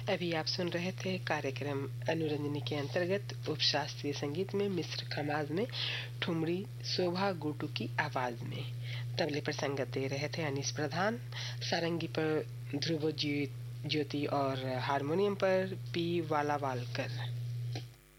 अभी आप सुन रहे थे कार्यक्रम अनुरंजनी के अंतर्गत उपशास्त्रीय संगीत में मिश्र खमाज में ठुमरी शोभा गुटू की आवाज में। तबले पर संगत दे रहे थे अनीस प्रधान, सारंगी पर ध्रुव ज्योति और हारमोनियम पर पी वालावालकर।